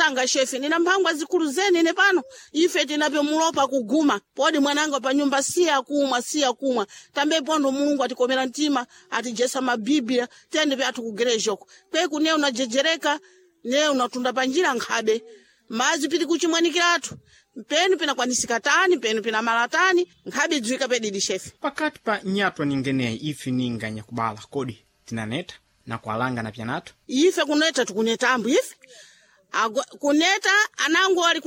tanga shefi nina mphangwa zikulu zene ne pano ife tinapo mulopa kuguma podi mwananga pa nyumba siya kumwa tambe pondo Mulungu atikomera mtima atijesa mabiblia tende pe atukugerejoko kwe kune unajejereka ne unatunda panjira nkhabe mazi piti kuchimwanikira atu penu pina kwanisika tani penu pina malatani nkhabe dzwika pedidi shefi pakati pa nyatwa ningeneyi ife ninganya kubala kodi tinaneta na kualanga na pianato ife kuneta tukuneta ambu ife kuneta anangu ali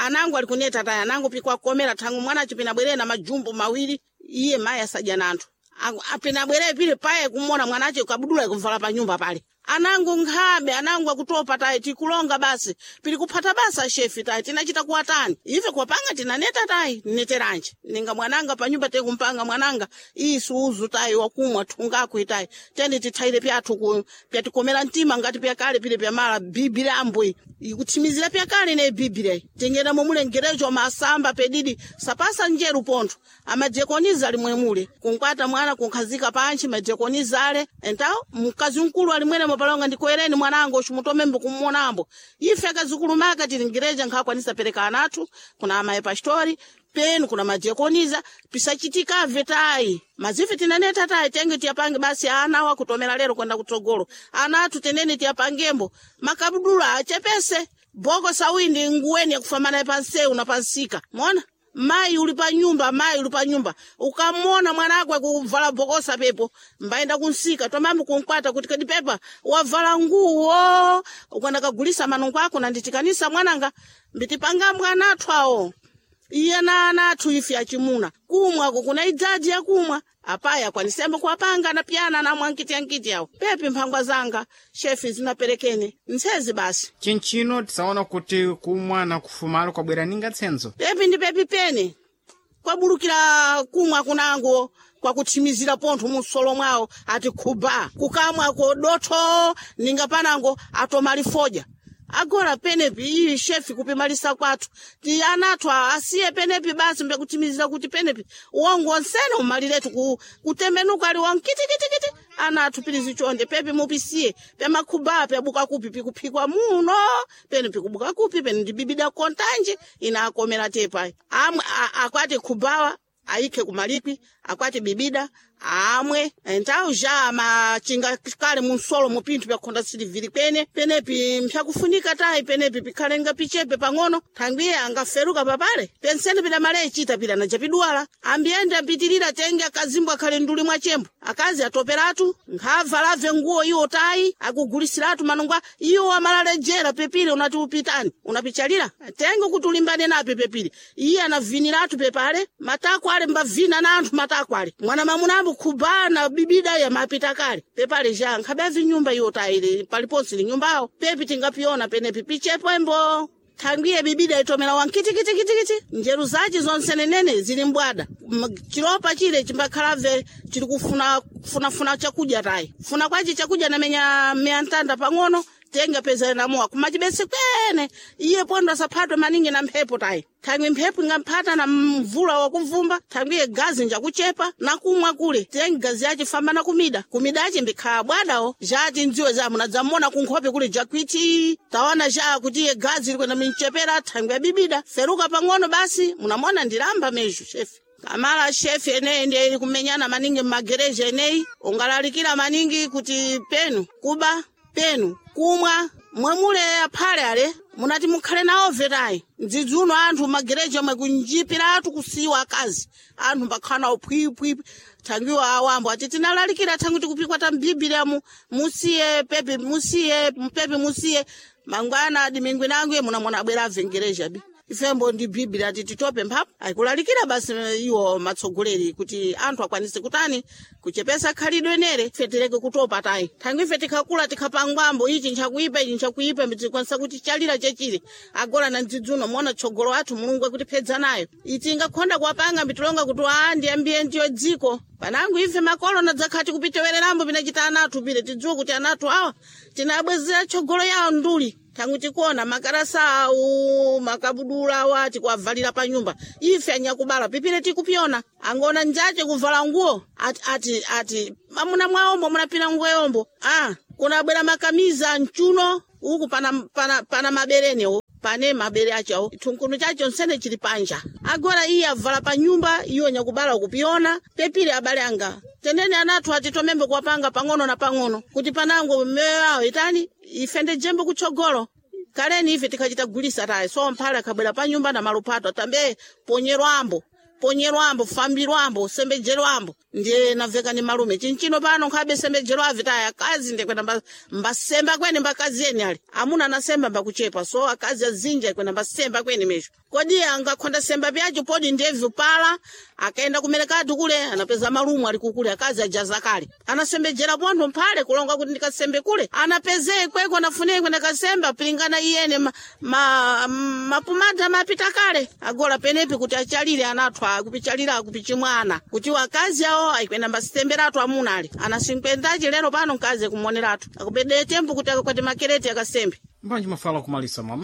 kuneta taya anangu pikwa komera tangu mwana chipina bwere na majumbo mawili iye maya sajanantu apina bwere pile paye kumona mwanache ukabudula kumvala pa nyumba pale anangu nkhabe anangu akutopa tayi tikulonga basi pili kupata basa shefi tayi tinachita kuwatani ife kwapanga tinaneta tayi neteranje ninga mwananga pa nyumba te kumpanga mwananga isuuzu tayi wakumwa tungako itayi tende tithaire pyathu pyatikomera mtima ngati pyakale pile pyamala biblia ambwe ikutimizira pyakale ne biblia tengera momulengerejo masamba pedidi sapasa njeru ponto amajekoniza alimwe mule kunkwata mwana kunkhazika panchi majekoniza ale entao mkazi mkulu alimwene mapalonga ndikoereni mwanangu ushumutomembo kumonambo ife akazikulumaka tilingereja nkhakwanisa pereka anatu kuna amaye pastori penu kuna majekoniza pisachitika vetai mazifi tinaneta tayi tenge tiyapange basi ana wa kutomera lero kwenda kutsogolo anatu teneni tiyapangembo makabudula achepese boko sawindi nguweni yakufamana panseu na pansika mona mai uli pa nyumba ukamona mwanako kuvala bokosa pepo mbaenda kunsika tomambo kunkwata kuti kadi pepa wavala nguo ukanda kagulisa manungu ako nanditikanisa mwananga mbitipanga mwana atwawo iye na anatu ifi achimuna kumwa kuna idadi ya kumwa apaya kwanisembo kuwapanga na piana na mwankiti yao pepi mphangwa zanga shefi zinaperekene nsezi basi chinchino tisaona kuti kumwa na kufumalo kwa bwera ninga tsenzo pepi ndi pepi pene kwa bulukira kumwa kunango kwa kutimizira pontho musolo mwawo ati kuba kukamwa ko doto ninga panango atomali foja agora penepi iyi shefi kupimalisa kwatu ti anatwa asiye penepi basi mbe kutimizira kuti penepi wongo nsene umaliretu kutembenuka ali wankiti anatu pilizi chonde pepi mupisiye pema kuba pebuka kupi pikupikwa muno penepi kubuka kupi pene ndibibida kontanje ina akomera tepa akwate kubawa aike kumalipi akwate bibida amwe entao ja machinga kale munsolo mupintu byakonda siliviri penepi mpyakufunika tayi penepi pikalenga pichepe pang'ono tangwiye angaferuka papale pensene pida male chita pida na japidwala ambiende ampitirira tenge akazimbwa kale nduli mwa chembo akazi atoperatu nkhava lave nguo iyo tayi akugulisiratu manungwa iyo amalejera pepile unati upitani unapichalira tenge kutulimbane nape pepile iye anaviniratu pepale matako ale mbavina na anthu matako ale mwana mamunambo kubana bibida ya mapita kale pepale janga kabazi nyumba yotaile paliponsi nyumbao pepi tingapiona penepi pichepo embo tangiye bibida itomera wankiti njeru zachi zonse nenene zili mbwada chilopa chile chimbakalave chili kufuna chakudya tayi funa kwachi chakudya namenya meantanda pang'ono tenga peza na moa kumachibesi kwene iye pondo sapatwe maningi na mphepo tayi tangi mphepo ngampata na mvula wa kuvumba tangiye gazi nja kuchepa na kumwa kule tengi gazi yachi famba na kumida achi mbikhaa bwadao jati nziwe zamu na zamona kunkhope kule jakwiti tawana jaa kutiye gazi likwe na minchepera tangi ya bibida feruka pang'ono basi munamona ndilamba meju shefi kamala shefi enei ndiye kumenyana maningi magereja enei ungalalikira maningi kuti penu kuba penu kumwa mwemule aphale ale munati mukhale nawo vetayi ndzizuno anthu magereja mwe kunjipira atu kusiwa akazi anthu mbakhana upwipwi tangiwa awambo ati tinalalikira tangu tikupikwa tambibira musiye pepe musiye mangwana dimingwi nangu munamona abwera avengereja bi ifembo ndi biblia ati titope mphapo aikulalikira basi iwo matsogoleri kuti anthu akwanise kutani kuchepesa khalidwe nere fetereke kutopa tayi tangi ife tikakula tikapangwambo ichi nchakuipa mtikwanisa kuti chalira chechile agora na ndzidzuno muona tsogolo athu mulungu kuti pedza nayo itinga khonda kuwapanga mitulonga kuti andi ambienti yodziko panangu ife makolo na dzakati kupitewererambo pinachita anathu pile tidziwe kuti anathu awa tinabwezera tsogolo yawo nduli tangu tikuona makarasau makabudula wati kuwavalira pa nyumba ife anyakubala pipile tikupiona angona njache kuvala nguo ati mamuna mwaombo munapina nguo yombo kuna bwera makamiza nchuno uku pana mabereni pane mabere acho tunkunu chacho nsene chili panja agora iye avala pa nyumba iyo nyakubala kupiona pepile abale anga tenene anatu atitomembe kuwapanga pang'ono na pang'ono kuti panango mmewa itani ifende jembe kuchogolo kaleni ife tikachitagulisa tayi so mphala akabwera pa nyumba na malupato tambe ponyerwambo fambirwambo sembejerwambo ndiye naveka ni malume chinchino pano nkhabe sembejerwa avitaya akazi ndekwenda mbasemba kwene mbakazi yeni ali amuna nasemba mbakuchepa so akazi azinja kwenda mbasemba kwene mesho kodi angakhonda semba byacho podi ndevyo pala akaenda kumelekatu kule anapeza malumu ali kukule akazi ajaza kale anasembejera pontho mphale kulonga kuti ndikasembe kule anapeze kweko nafune kwenda kasemba pilingana iyene mapumata mapita kale agola penepi kuti achalire anathu akupichalira akupichimwana kuti wakazi awo aikwenda mbasitemberatu amuna ali anasimpendaje lero pano mkazi kumoneratu akupede tempo kuti akakwati makereti akasembe mbanji mafala kumalisa mama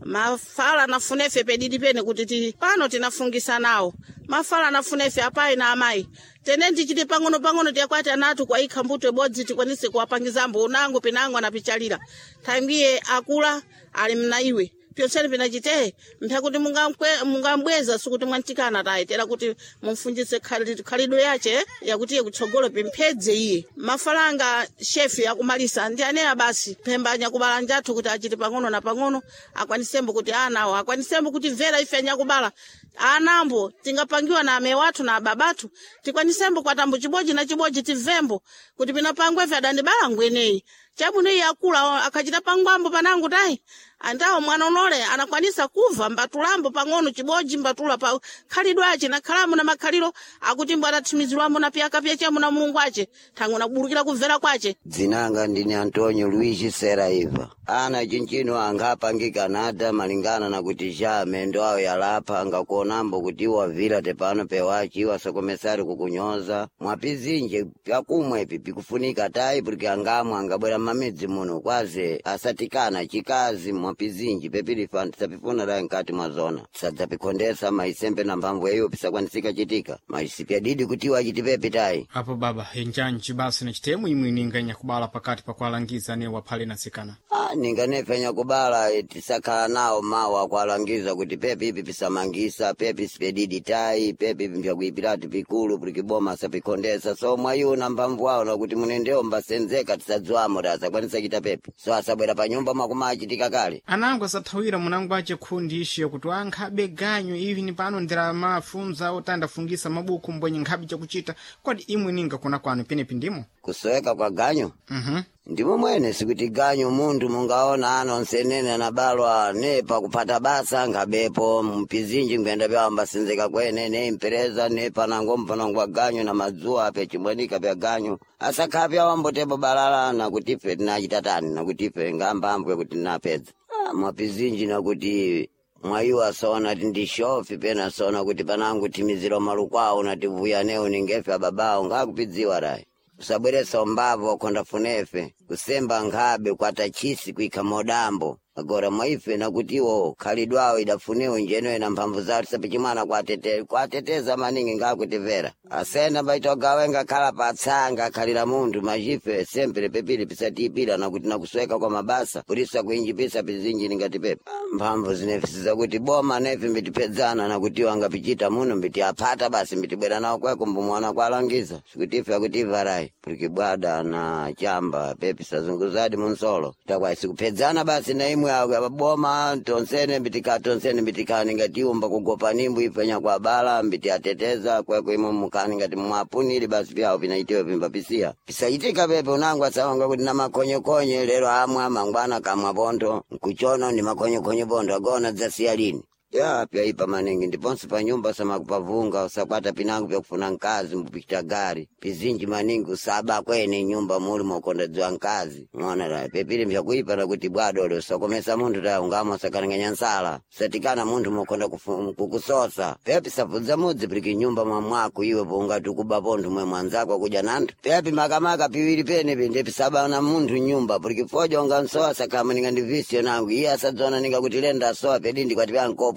mafala nafunefe pedidi pene kuti pano tinafungisa nawo mafala nafunefe apai na amai tenendi chiti pang'ono tiakwati anatu kwa ikambuto bodzi tikwanise kuwapangizambo unango penango anapichalira tangiye akula ali mnaiwe pyonseni pinachite mpyakuti mungambweza sukuti mwantikana tayi tera kuti mumfunjise khalido yache yakuti kutsogolo pempedze iye mafalanga shefi akumalisa ndi anena basi pemba nyakubala njathu kuti achiti pang'ono na pang'ono akwanisembo kuti anawo akwanisembo kuti vera ife nyakubala anambo tingapangiwa na ame watu na babatu tikwanisembo kwa tambo chiboji na chiboji tivembo kuti pinapangwe vya dandibala ngweneyi chabuno iye akula akachita pangwambo panangu tayi andawo mwana unole anakwanisa kuva mbatulambo pang'ono chiboji mbatula pa khalidwe ache na khalamu na makhaliro akuti mbwana timizirwambo na piyaka pyachemu na mulungu ache tangu nakuburukira kumvera kwache dzinanga ndini Antonio Luigi Seraiva ana chinchino angapangika nada malingana na kuti jame ndo awo yalapa angakuonambo kuti wavira tepano pewachi wasokomesari kukunyoza mwapizinje pyakumwe pikufunika tayi porque angamwe angabwera mamedzi muno kwaze asatikana chikazi mwapizinji pepili fanti sapifuna la nkati mwazona sadzapikondesa maisembe na mpamvu eyo pisakwanisika chitika maisipya didi kutiwa chitipepi tayi apo baba enjanji basi na chitemu imwe ninganya kubala pakati pakwalangiza ne waphale nasikana ninganefenya kubala tisakhala nawo mawa kwalangiza kuti pepi ipi pisamangisa pepi sipedidi tayi pepi ipi mpyakuipirati pikulu pulikiboma sapikondesa so mwayuna mpamvu wao na kuti munendeo mbasenzeka tisadzwamo tasakwanisa chita pepi so asabwera pa nyumba makuma chitika kale anango sathawira munangu ache khundi ishiyo kuti wankhabe ganyo ivi ni pano ndira mafunza otanda fungisa mabuku mbwenye nkhabi chakuchita kwadi imwe ninga kuna kwanu penepi ndimo kusoweka kwa ganyo ndimo mwene sikuti ganyo mundu mungaona ano nsenene na balwa nepa kupata basa ngabepo mpizinji ngwenda bya mbasinzeka kwene ne impereza nepa nango mpanangwa ganyo na mazuwa ape chimwenika bya ganyo asakapya wambotebo balala na kutife tinachitatani na kutife ngamba ambwe kuti napedza mwapizinji na kuti mwaiwa sona tindishofi pena sona kuti panangu timiziro malukwao na tivuya neo ningefe babao ngakupidziwa rai usabweresa ombavu wakonda funefe kusemba nkhabe kwa tachisi kuika modambo agora mwaife na kutiwo khalidwawo idafunewo njenewe na mphamvu zatu sapichimwana kwateteza maningi ngakutivera asena baitogawenga khala patsanga khalira mundu majife sempere pepili pisatipira na kuti nakusweka kwa mabasa kulisa kuinjipisa pizinji ningatipepe mphamvu zinefisiza kuti boma nefe mbitipedzana na kuti wangapichita muno mbiti apata basi mbitibwera nawo kweko mbumwana kwalangiza sikutife akutiva rai pulikibwada na chamba pepi sazunguzadi munsolo takwaisi kupedzana basi na imwe boma tonsene mbitikani ngati umba kugopa nimbu ifenya kwa bala mbiti ateteza kweko imo mukani ngati mwapunili basi pyao pinaitiwe pimbapisia pisayitika pepe unangwa sawanga kuti na makonye lero amwa mangwana kamwa bondo nkuchono ni makonye bondo agona zasiya lini ya pya ipa maningi ndiponso pa nyumba sama kupavunga usakwata pinangu pya kufuna nkazi mpikita gari pizinji maningi usaba kwene nyumba muli mokonda dzwa nkazi mwana la pepili mpya kuipa na kuti bwadole usakomesa mundu ta ungamo sakalenganya nsala satikana mundu mokonda kukusosa pepi safuza mudzi pili nyumba mwamwaku iwe ponga tukuba pondu mwe mwanzako kuja nandu pepi makamaka piwili pene pindepi saba na mundu nyumba pili foja unga nsoa sakama ninga ndivisio nangu iya sadzona ninga kuti lenda soa pedindi kwa tibiankopo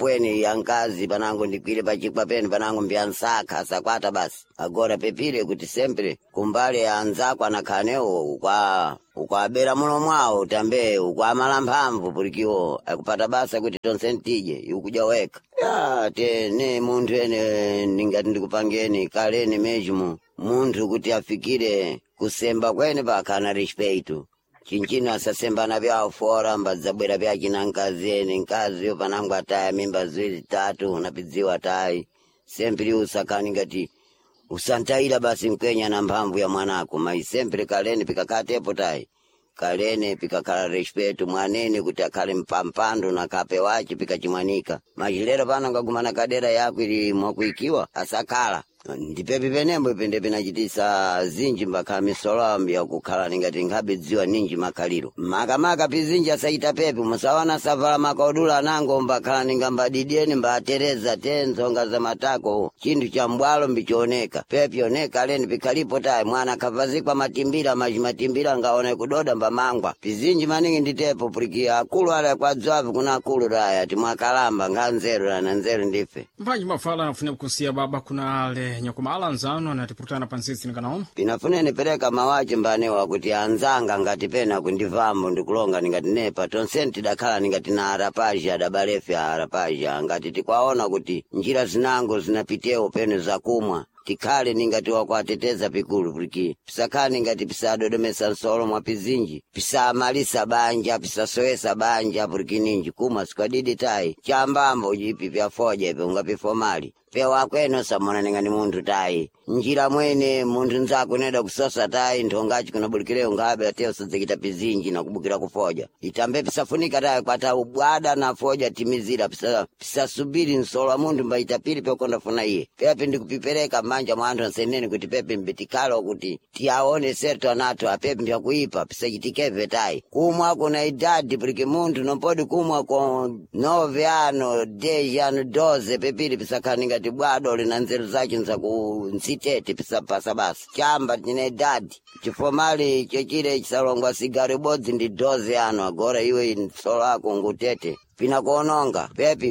kweni ya nkazi panango ndikwile pachikwa peni panango mbyansaka sakwata basi agora pepile kuti sempre kumbali ya anzako anakhaneo ukwabera muno mwawo tambe ukwamala mphamvu pulikiwo akupata basa kuti tonse ntije ukuja weka ya te ne munthu ene ningati ndikupangeni kaleni mejumu munthu kuti afikire kusemba kwene pakana respeito chinchino asasembana vyawo fora mbadzabwera vyachina nkazeni nkaziyo panango ataya mimba ziwiri tatu unapidziwa tayi sempri usakani ngati usantaila basi mkwenya na mphamvu ya mwanako mai sempri kaleni pikakatepo tayi kalene pikakala respeto mwanene kuti akhale mpampando na kape wachi pikachimwanika machilero pano ngagumana kadera yako ili mwakuikiwa asakala ndipepi penembo ipende pinachitisa zinji mbakhala misolambi yakukhala ningati nkhabe dziwa ninji makhaliro makamaka pizinji asaita pepi musawana savala makaudula anango mbakhala ningambadidieni mbatereza tenzonga za matako chinthu cha mbwalo mbichioneka pepi oneka leni pikhalipo tayi mwana akhavazikwa matimbira matimbira ngaone kudoda mbamangwa pizinji maningi nditepo pulikia akulu ala kwadzwavi kuna akulu raya timwakalamba nganzeru na nzeru ndife mpanji mafala afune kukusiya baba kuna ale nyakumala nzano anatipurutana pansisi nikanaona pinafune nipereka mawache mbanewa kuti anzanga ngati pena kundivambo ndikulonga ningati nepa tonsenti dakhala ningati na arapaja adabalefe ya arapaja ngati tikwaona kuti njira zinango zinapiteo pene zakumwa tikhale ningati wakwateteza pikulu puliki pisakhala ningati pisadodomesa nsolo mwa pizinji pisamalisa banja pisasoesa banja puliki ninji kuma sikwadidi tayi chambambo jipi pyafoja ipe ungapifomali pewa kweno samona ningani munthu tayi njira mwene munthu nzako neda kusosa tayi nthongachi kunabulikireo ngabe ateo sadzikita pizinji na kubukira kufoja itambe pisafunika tayi kwata ubwada na foja timizira pisasubiri nsolo munthu mbaitapili pekonda funa iye pepe ndikupipereka manja mwantu ansenene kuti pepe mbitikalo kuti tiaone serto anato apepe mpyakuipa pisachitikeve tayi kumwa kuna idadi puliki munthu nompodi kumwa ko 9 ano 10 ano 12 pepili pisakhaninga tibwado lina nzeru zachi nzaku nsitete pisapasa basi chamba chine idadi chifomali chechile chisalongwa sigari bodzi ndi 12 ano agora iwe nsolo ako ngutete pinakuononga pepi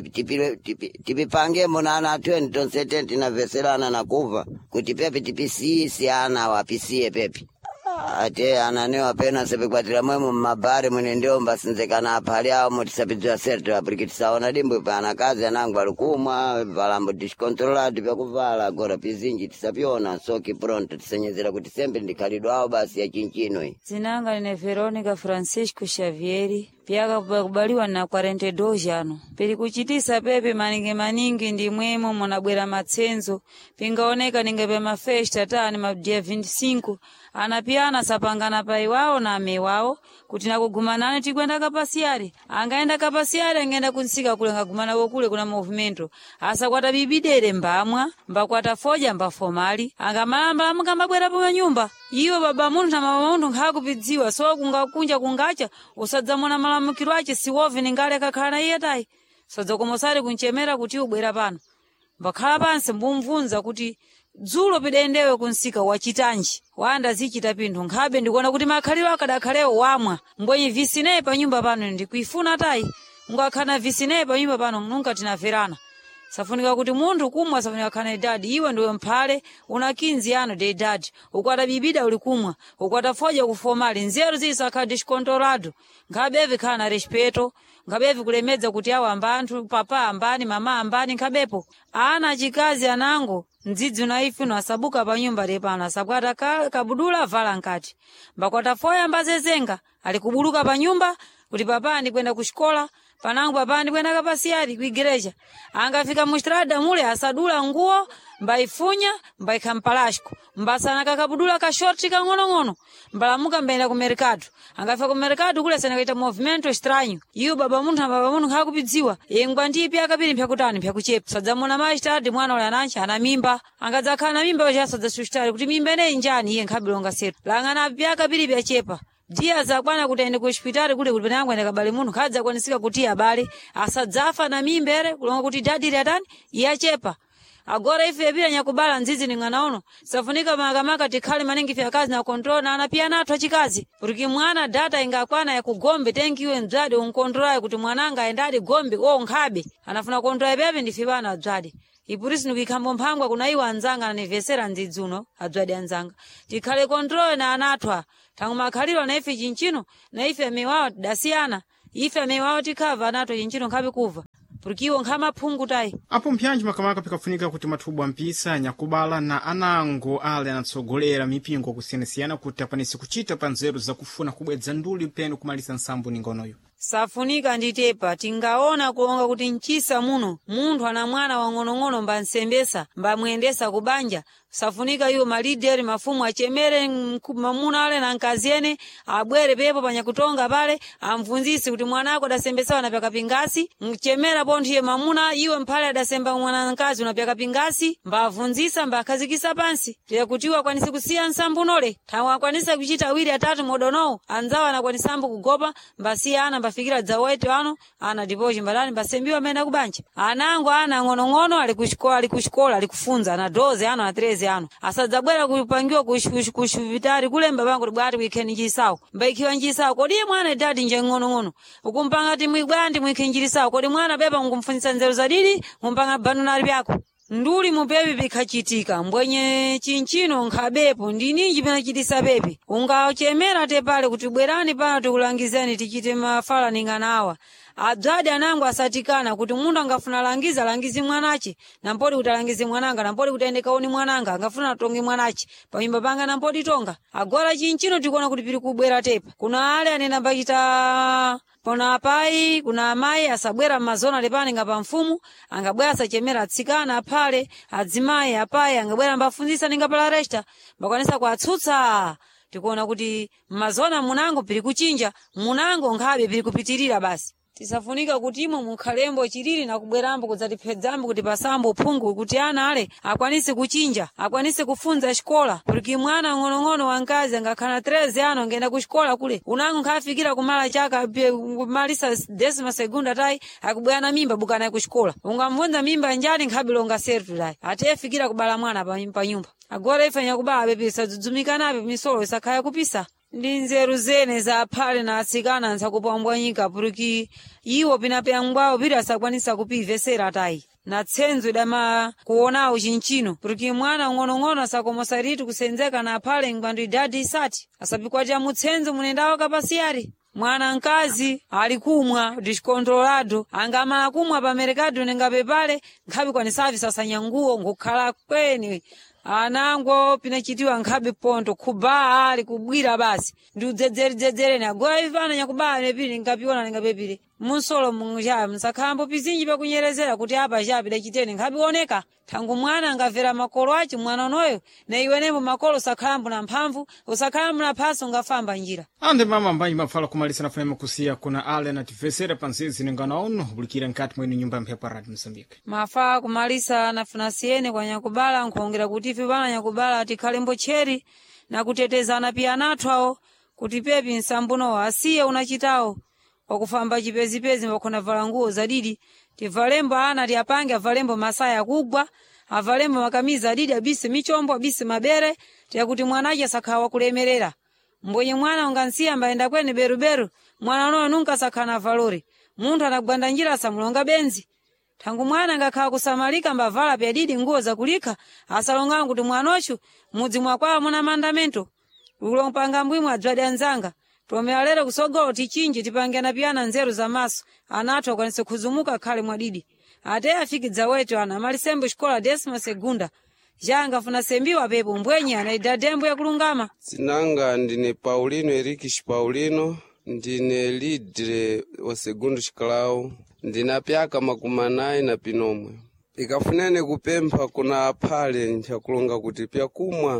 tipipangemo na ana 20 tonsete tinaveselana na kuva kuti pepi tipisisi ana wapisiye pepi ate ananewa pena sepekwatira mwemu mmabari mwene ndiomba sinzekana apali awo mutisapidwa serto aprikitisaona dimbo pana kazi anangu alikumwa valambo discontrolado vyakuvala agora pizinji tisapiona soki pronto tisenyezera kuti sembe ndikhalidwa awo basi ya chinchino zinanga ine Veronica Francisco Xavieri pyaka kubaliwa na 42 ano pili kuchitisa pepe maningi ndi mwemo munabwera matsenzo pingaoneka ningepe mafesta tani madia 25 anapiana sapangana pai wao na ame wao kuti nakugumanane tikwenda kapasiyari angaenda kapasiyari angenda kunsika kule ngagumana kule kuna movimento asa kwata bibidere mbamwa mbakwata foja mbafomali angamamba mukambabwera pa nyumba iwe baba munthu na mama munthu nkhakupidziwa so kungakunja kungacha usadzamona malamukiro ache siwovi ningale kakhala iye tayi sadzakomosari kunchemera kuti ubwera pano mbakhala pansi mbumvunza kuti dzulo pidendewe kunsika wachitanji wanda zichita pinthu nkhabe ndikuona kuti makhaliro akadakhaleo wamwa mbwenye visineyi pa nyumba pano ndikuifuna tayi ungakhana visineyi pa nyumba pano nunga tinaverana safunika kuti munthu kumwa safunika khana idadi iwe ndiwe mphale una 15 ano de idadi ukwata bibida uli kumwa ukwata foja kufomali nzeru zisakha discontrolado nkhabevi khana respeto ngabevi kulemedza kuti awa ambanthu papa ambani mama ambani nkhabepo ana chikazi anango ndzidzi unaifino asabuka pa nyumba lepano asakwata kabudula vala nkati mbakwata foya mbazezenga ali kubuluka pa nyumba kuti papa ndikwenda kushikola panangu papa ndikwenda kapasiyari kuigereja angafika mustrada mule asadula nguo mbaifunya mbaikampalashko mbasana kakabudula ka shorti kang'onong'ono mbalamuka mbaenda ku mercado angafika ku mercado kule sana kaita movimento estranho iyo baba munthu hakupidziwa yengwa ndipi akapiri mpyakutani mpyakuchepa sadzamona maistadi mwana ule anancha ana mimba angadzakhala mimba wachasadzasustari kuti mimba ine njani iye nkhabilonga setu langana pyakapiri pyachepa dia zakwana kuti aende ku hospitali kule kuti panangu ende kabale munthu khadza kwanisika kuti abale asadzafa na mimbere kulonga kuti dadi ri atani iyachepa agora ife bila nyakubala nzizi ning'anaono safunika makamaka tikhali maningi vya kazi na kontrol na anapia nato achikazi porque mwana data ingakwana ya kugombe tenki iwe mzadi unkontrolaye kuti mwananga aendadi gombe nkhabe anafuna kontrol bebe ndifibana adzadi ipurisi nukikambo mphangwa kuna iwa anzanga anivesera nzidzuno adzadi anzanga tikhale kontrol na anathwa tangu makhaliro na ife chinchino na ife miwao dasiana ife miwao tikava anato chinchino nkhabe kuva purikiwo nkhama phungu tayi apo mpyanji makamaka pikafunika kuti mathubu ampisa nyakubala na anango ale anatsogolera mipingo kusiyanasiyana kuti akwanise kuchita pa nzeru zakufuna kubwedza nduli peno kumalisa nsambo ningonoyo safunika nditepa tingaona kuonga kuti nchisa muno munthu ana mwana wang'onong'ono mba nsembesa mba mwendesa kubanja safunika iyo malideri mafumu achemere mamuna ale na nkazi ene abwere pepo panyakutonga pale amvunzisi kuti mwanako adasembesa anapyaka pingasi mchemera pontho iye mamuna iwe mphale adasemba mwana nkazi unapyaka pingasi mba avunzisa mba akhazikisa pansi tiye kutiwa akwanise kusiya nsambunole thawa akwanisa kuchita awiri atatu modonowo anzawa anakwanisambo kugopa mba siya ana mbafikira dzawete wano ana dipochi mbalani basembiwa mena kubanja anango ana ng'onong'ono ali kushikola ali kufunza ana 12 ano na 13 ano asadzabwera kupangiwa kushuvitari kulemba bangu bwati wikeni njisawo mbaikiwa njisawo kodi mwana dadi nje ng'onong'ono ukumpanga ti mwibwandi mwikenjirisawo kodi mwana beba ngumfunisa nzeru zadidi ngumpanga banunari byako nduli mupepi pikachitika mbwenye chinchino nkhabepo ndininji pinachitisa pepi ungachemera tepale kuti bwerani pano tikulangizeni tichite mafala ninganawa adzadi anango asatikana kuti mundu angafuna langizi mwanachi nampodi kutalangizi mwananga nampodi kutendeka oni mwananga angafuna tongi mwanachi panyumba panga nampodi tonga agora chinchino tikuona kuti pili kubwera tepa kuna ale anena mbachita pona apai kuna amayi asabwera mazona lepani ngapa mfumu angabwera asachemera atsikana pale adzimai apai angabwera mbafunzisa ningapala resta mbakwanisa kuatsutsa tikuona kuti mazona munango pili kuchinja munango nkhabe pili kupitirira basi tisafunika kuti imwe mukhalembo chilili na kubwerambo kudzatipedzambo kuti pasambo phungu kuti ana ale akwanise kuchinja akwanise kufunza xikola porque mwana ng'onong'ono wankazi angakhala 13 ano ngenda ku xikola kule unango nkhafikira kumala chaka kumalisa 12ª tayi akubwera mimba bukana ku xikola ungamvunza mimba njani nkhabilonga sertu tayi atefikira kubala mwana pa nyumba agora ifanya kubala bebisa dzudzumikanabe misolo isakhaya kupisa ndi nzeru zene za phale na atsikana nsakupambwanyika porque iwo pinapyangwawo pili asakwanisa kupivesera tayi na tsenzo dama kuonawo chinchino porque mwana ng'onong'ono asakomosa ritu kusenzeka na phale ngbandu idadi isati asapikwatira mutsenzo munendawo kapasiyari mwana nkazi alikumwa discontrolado angamala kumwa pa mercado nengape pale nkhabi kwanisavi sasanyanguwo ngokhala kweni anango pinachitiwa nkhabe ponto kubaa ali kubwira basi ndi udzedzeri agora ivana nyakubaa nepili ngapiona ningapepile munsolo munja msakhambo pizinji pakunyerezera kuti apa chapi dachiteni nkhabioneka tangu mwana angavera makolo achi mwana onoyo na iwenembo makolo sakhalambo na mphamvu usakhalambo na phaso ngafamba njira ande mama mbanyi mafala kumalisa na funema kusiya kuna ale na tifesera pansizi ninganaono bulikira nkati mwenu nyumba mphepa Radio Mozambique mafala kumalisa na funasiyene kwa nyakubala nkuongera kuti ife bana nyakubala tikhalembo cheri na kutetezana pia nathwawo kuti pepi nsambuno asiye unachitawo wakufamba chipezipezi mbakona vala nguo zadidi tivalembo ana tiapange avalembo masaya kugwa avalembo makamiza adidi abise michombo abise mabere tiakuti mwanaje asakhawa kulemerera mbwenye mwana ungansiya mbaenda kwene beruberu mwana noyo nunka sakhana valori munthu anagwanda njira asamulonga benzi tangu mwana ngakhawa kusamalika mbavala pya didi nguo zakulika asalonga kuti mwanochu mudzi mwakwawo muna mandamento ulompanga mbwimwe adzwadi anzanga tomealera kusogolo tichinji tipangena piyana nzeru za maso anathu akwanise khuzumuka khale mwadidi ate afikidza wetu ana malisembo xikola 12ª janga funa sembiwa pepo mbwenye ana idadembo yakulungama sinanga ndine Paulino Erikish Paulino ndine lidre wa segundo xikalawo ndina pyaka 9 na pinomwe ikafunene kupempha kuna aphale nchakulonga kuti pyakumwa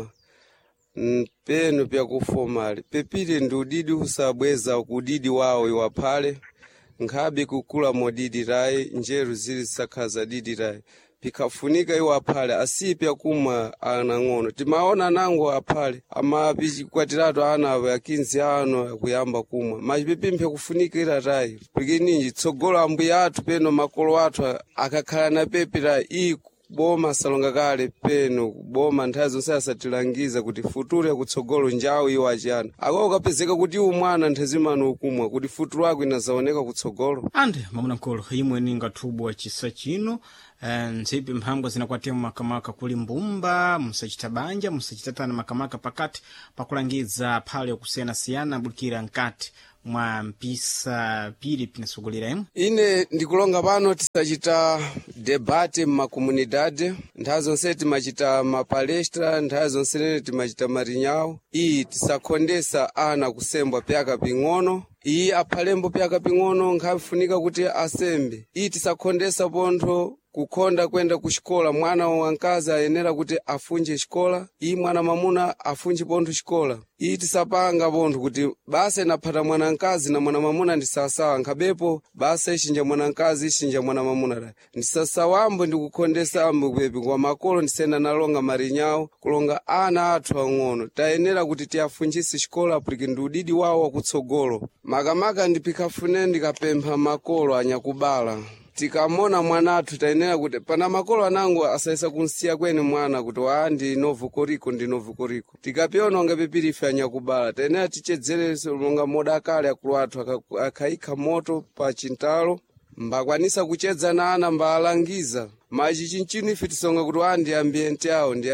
peno pya kufomali pepile ndi udidi usabweza kudidi wawo iwaphale nkhabe kukula modidi rai njeru zili sakhaza didi rai pikafunika iwaphale asipya kumwa anang'ono timaona nango aphale amapi kwatirato ana ya 15 ano kuyamba kumwa machipepimphe kufunikira rai piki ninji tsogolo ambuya athu peno makolo athu akakhala na pepi rai boma salonga kale peno boma nthawi zonse asatilangiza kuti futuro yakutsogolo njawo iwo achiyana ako ukapezeka kuti iwo mwana nthazimano ukumwa kuti futuro yako inazaoneka kutsogolo. Ande mamunamkulu imwe ninga thubu wa chisa chino ntsipi mphambo zinakwatema makamaka kuli mbumba musachita banja musachitatana makamaka pakati pakulangiza phale yokusiyana-siyana bulikira nkati mwa mpisa pili pinasogolera imwe. Ine ndikulonga pano tisachita debate mmakomunidade nthawi zonse timachita mapalestra nthawi zonse timachita marinyawo iyi tisakhondesa ana kusembwa pyaka ping'ono iyi aphalembo pyaka ping'ono nkhafunika kuti asembe iyi tisakhondesa pontho kukhonda kwenda kuxikola mwana wankazi ayenera kuti afunje xikola iyi mwana mamuna afunje pontho xikola iyi tisapanga pontho kuti basa inaphata mwana nkazi na mwana mamuna ndisasawa nkhabepo basa ixinja mwana nkazi ixinja mwana mamuna ndisasawambo ndikukhondesa ambo kupepi kwa makolo ndisenda nalonga marinyawo kulonga ana athu ang'ono tayenera kuti tiafunjise xikola porque ndi udidi wawo wakutsogolo makamaka ndipikhafune ndikapempha makolo anyakubala tikamona mwana athu tayenera kuti pana makolo anangu asayesa kunsiya kwene mwana kuti ndi novu koriko tikapiona onga pepiri ife anyakubala tayenera tichedzerese longa moda akale akulu athu akhaikha moto pa chintalo mbakwanisa kuchedza na ana mbaalangiza machi chinchini ife tisonga kuti ndi ambiente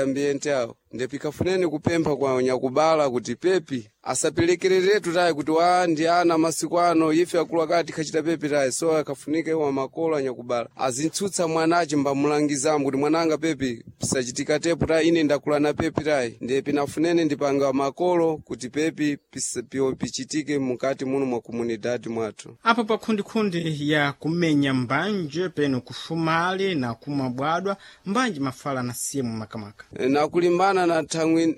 awo ndepikafuneni kupempha kwa nyakubala kuti pepi asapelekereretu tayi kuti ndi ana masiku ano ife akulu akati khachita pepi tayi so akafunike wa makolo anyakubala azintsutsa mwanachi mbamulangizamo kuti mwananga pepi pisachitika tepu tayi ine ndakula na pepi tayi ndepinafuneni ndipanga makolo kuti pepi pichitike mukati muno mwa komunidadi mwathu. Apa pa khundikhundi ya kumenya mbanje peno kufumali na kumabwadwa mbanje mafala na simu makamaka na kulimbana na thangwi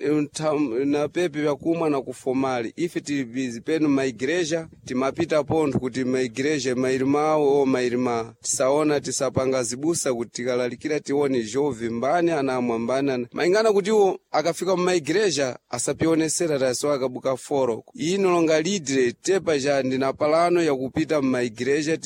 na pepe vyakumwa na kufomali ife tibizi penu maigreja timapita pontho kuti maigreja mairimawo o mairima tisaona tisapanga zibusa kuti tikalalikira tione jove mbani anamwa mbani maingana kuti iwo akafika maigreja asapionesera taso akabuka foro ino longa lidre tepa ja ndina palano ya kupita maigreja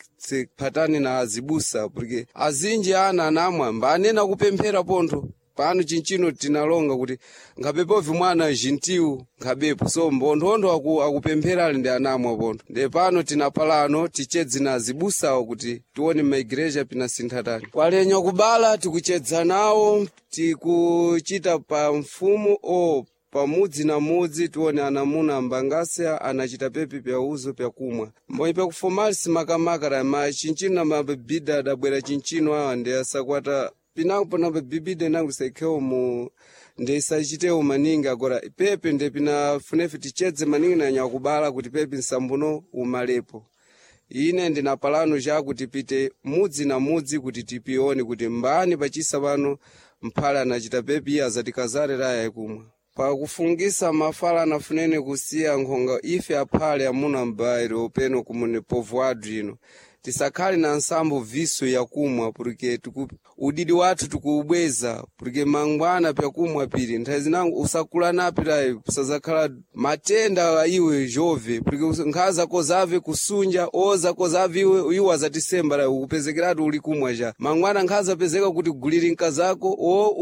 patani na azibusa porque azinji ana anamwa mbani na kupemphera pontho pano chinchino tinalonga kuti ngapepovi mwana jintiu ngabepo so mbondhondo akupemphera ali ndi anamwa pontho nde pano tinapalano tichedzi na zibusawo kuti tione maigreja pinasinthatani kwalenya kubala tikuchedza nawo tikuchita pa mfumu pamudzi na mudzi tione anamuna mbangase anachita pepi pya uzo pya kumwa mbonyi pya kufomali simakamaka ra machinchino na mabibida adabwera chinchino awa ndi asakwata pinango pana bibide nangu sekeo mu ndesachitewo maningi agora pepe nde pinafunefe tichedze maningi na nyakubala kuti pepe nsambuno umalepo ine ndinapalano ja kuti pite mudzi na mudzi kuti tipione kuti mbani pachisa pano mphala anachita pepe azatikazare raya kumwa pakufungisa mafala anafunene kusiya nkhonga ife aphale amuna mbairo peno kumune povoado ino tisakhale na nsambo viso ya kumwa porque udidi wathu tikuubweza porque mangwana pya kumwa pili nthazi nangu usakula napira usazakhala matenda iwe jove porque nkhaza kozave kusunja oza kozave iwe azatisemba la ukupezekeratu uli kumwa ja mangwana nkhaza pezeka kuti guliri nkazako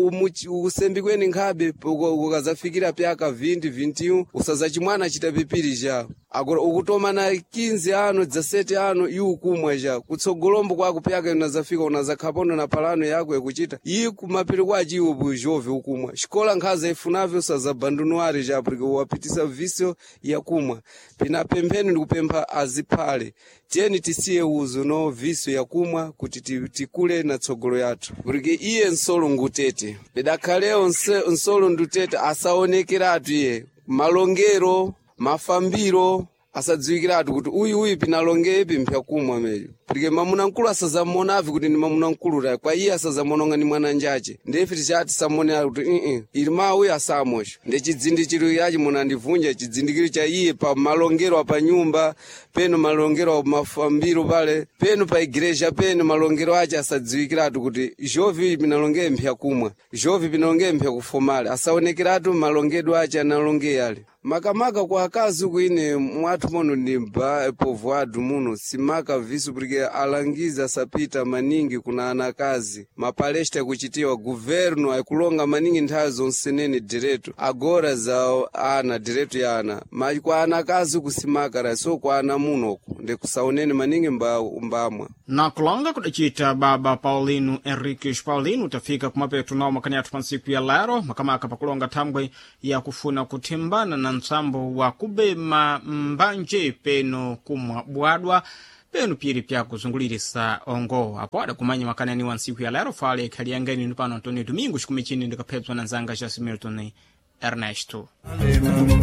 usembi kweni nkhabe ukazafikira pyaka 20 usazachimwana chita pipiri ja agora ukutoma na 15 ano 17 ano iwe kumwa ja kutsogolombo kwako pyaka unazafika unazakhapono na palano yako yakuchita iyi kumapiri kwa jiwo bujove ukumwa xikola nkhaza ifunavyo usazabandunuari ja porque wapitisa visio ya kumwa pinapempheni ndikupempha aziphale tiyeni tisiye uzo no visio ya kumwa kuti tikule na tsogolo yathu porque iye nsolo ngutete pedakhaleo nsolo ndutete asaonekeratu iye malongero mafambiro asadziwikiratu kuti uyu pinalongepi mpya kumwa mejo porque mamuna nkulu asazamonavi kuti ni mamuna nkulu ra kwa iye asazamononga ni mwana njache ndefe tichati samonera kuti ili mawe asamosho nde chidzindikiro yachi munandivunja chidzindikiro cha iye pa malongero apa nyumba peno malongero apa mafambiro pale peno pa igreja peno malongero ache asadziwikiratu kuti jovi pinalonge mpya kumwa jovi pinalonge mpya kufomale asaonekeratu malongedo ache analonge yale makamaka kwa akazi kuine mwathu mono ni povoado muno simaka visu porque Presidente alangiza sapita maningi kuna anakazi mapalesta kuchitiwa guvernu aikulonga maningi nthawi zonsenene direto agora za ana direto ya ana mali kwa anakazi kusimakara so kwa ana munoku ndekusaonene maningi mbamwa na kulonga kudachita baba Paulino Henriques Paulino utafika kumapetu nao makanyatu pansiku ya lero makamaka pakulonga thambwe ya kufuna kutimbana na nsambo wa kubema mbanje peno kumwabwadwa penu piri pya kuzungulirisa ongo apo adakumanya makanani wa nsiku ya lero fale khaliangeni nupano Antonio Domingo shikumichini ndikapedzwa na nzanga Jasimilton Ernesto